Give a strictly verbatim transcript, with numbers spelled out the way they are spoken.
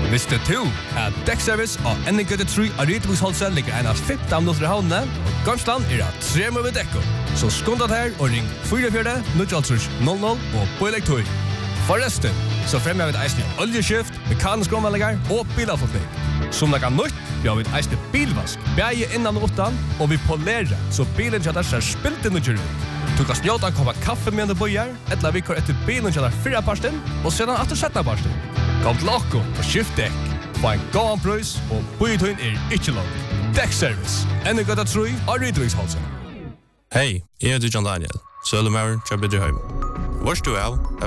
Visste du at Dekkservice og N G tre av Rydviksholset ligger enast femten minutter i havnene, og Gamsland er at tre med dekko. Så skundat her og ring fire fire null null null og på elektor. Forresten, så fremmer vi et eisne oljeskift, mekanisk omvalligar og bilavfotning. Som det kan nytt, vi har vi et eisne bilvask, bæge innan og utan, og vi polerer, så bilen kjadar ser spilt inn og ut. Du kan snjåta koppa kaffe med en bøyer, etla vi kår etter bilen kjadar fyrra parsten, og sedan atter setna parsten. Kom til okko og skift dekk. Få en gåan prøys, og bøytøyen er ikke langt. Dekkservice, N G tre av Rydviksholset. Hei, jeg heter John Daniel, Sølumauer, Kjabidri Høym. Vars du er,